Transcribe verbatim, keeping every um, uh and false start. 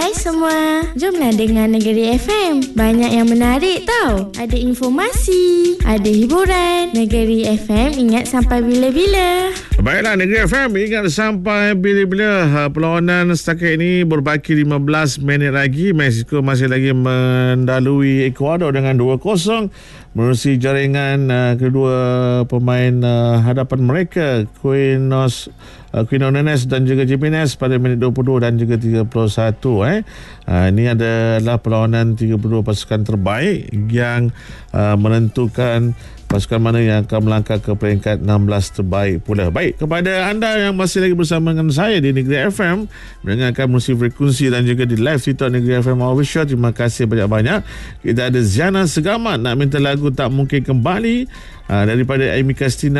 Hai semua, jomlah dengar Negeri F M. Banyak yang menarik tau. Ada informasi, ada hiburan. Negeri F M ingat sampai bila-bila. Baiklah, Negeri F M ingat sampai bila-bila. Perlawanan setakat ini berbaki lima belas minit lagi. Mexico masih lagi mendalui Ecuador dengan dua kosong menerusi jaringan uh, kedua pemain uh, hadapan mereka, Quinos uh, Quinones dan juga Jimenez pada minit dua puluh dua dan juga tiga puluh satu. Eh. Uh, ini adalah perlawanan tiga puluh dua pasukan terbaik yang uh, menentukan pasukan mana yang akan melangkah ke peringkat enam belas terbaik pula. Baik, kepada anda yang masih lagi bersama dengan saya di Negeri F M, mendengarkan musik frekuensi dan juga di live Twitter Negeri F M Official, terima kasih banyak-banyak. Kita ada Ziana Segamat nak minta lagu Tak Mungkin Kembali uh, daripada Amy Castina